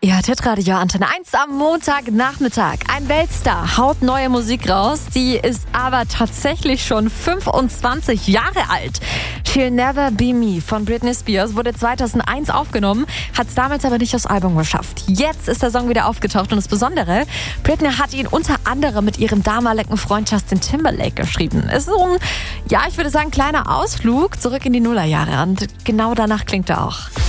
Ja, Hitradio Antenne 1 am Montagnachmittag. Ein Weltstar haut neue Musik raus, die ist aber tatsächlich schon 25 Jahre alt. She'll Never Be Me von Britney Spears wurde 2001 aufgenommen, hat es damals aber nicht aufs Album geschafft. Jetzt ist der Song wieder aufgetaucht und das Besondere, Britney hat ihn unter anderem mit ihrem damaligen Freund Justin Timberlake geschrieben. Ist so ein, ja, ich würde sagen, kleiner Ausflug zurück in die Nullerjahre und genau danach klingt er auch.